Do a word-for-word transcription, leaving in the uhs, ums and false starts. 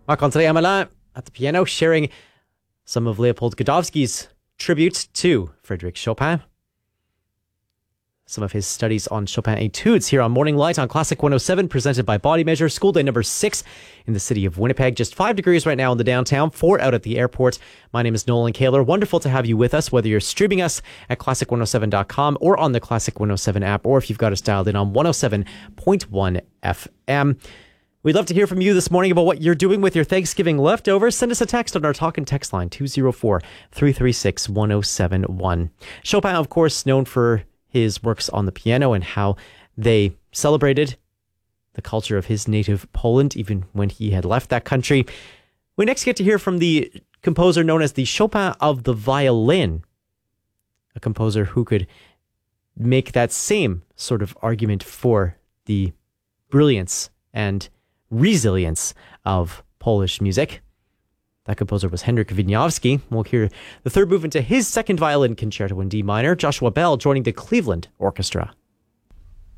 Marc-André Hamelin at the piano, sharing some of Leopold Godowsky's tribute to Frédéric Chopin. Some of his studies on Chopin etudes here on Morning Light on Classic one oh seven, presented by Body Measure. School day number six in the city of Winnipeg. Just five degrees right now in the downtown, four out at the airport. My name is Nolan Kaler. Wonderful to have you with us, whether you're streaming us at classic one oh seven dot com or on the Classic one oh seven app, or if you've got us dialed in on one oh seven point one F M. We'd love to hear from you this morning about what you're doing with your Thanksgiving leftovers. Send us a text on our talk and text line, two oh four, three three six, one oh seven one. Chopin, of course, known for his works on the piano and how they celebrated the culture of his native Poland, even when he had left that country. We next get to hear from the composer known as the Chopin of the violin, a composer who could make that same sort of argument for the brilliance and resilience of Polish music. That composer was Henryk Wieniawski. We'll hear the third movement to his second violin concerto in D minor, Joshua Bell joining the Cleveland Orchestra.